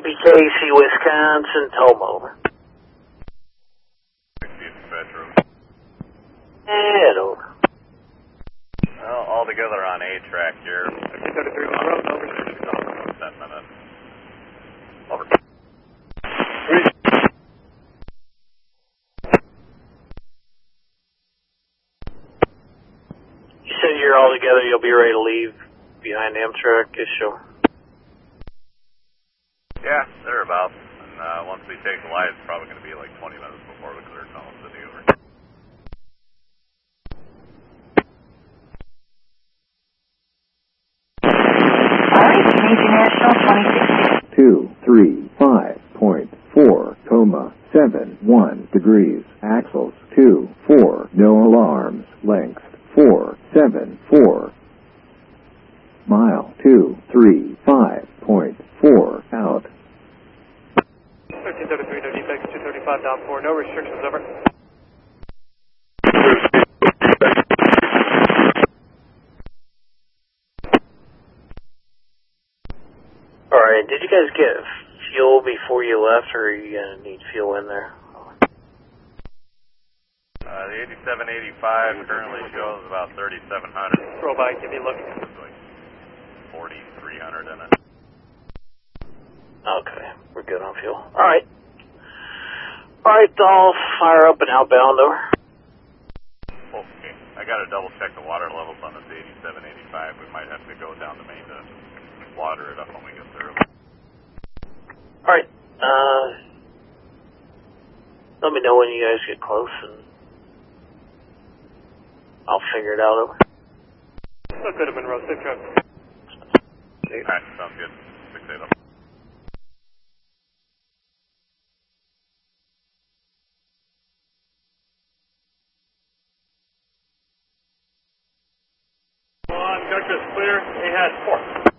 CPKC, Wisconsin, Tomo. Head over. Well, all together on A track here. 33 on road, over. 10 minutes. Over. You said you're all together, you'll be ready to leave behind Amtrak issue. Yeah, thereabouts. And once we take the light, it's probably going to be like 20 minutes before we clear Tunnel City over. National 235.4, coma, 71 degrees, axles, 24, no alarms, length, 474, mile, 235.4, out. 1333, no defects, 235 down 4, no restrictions, over. Alright, did you guys get fuel before you left, or are you going to need fuel in there? The 8785 currently shows about 3,700. Roll by, give me a look. There's like 4,300 in it. Okay, we're good on fuel. Alright. Alright, I'll fire up an outbound over. Okay, I got to double check the water levels on this 8785. We might have to go down the main to water it up when we get there. Alright, let me know when you guys get close and I'll figure it out over. Look good at Monroe, safe trip. Alright, sounds good. 6-8 up. Conductor's clear, A-hat 4.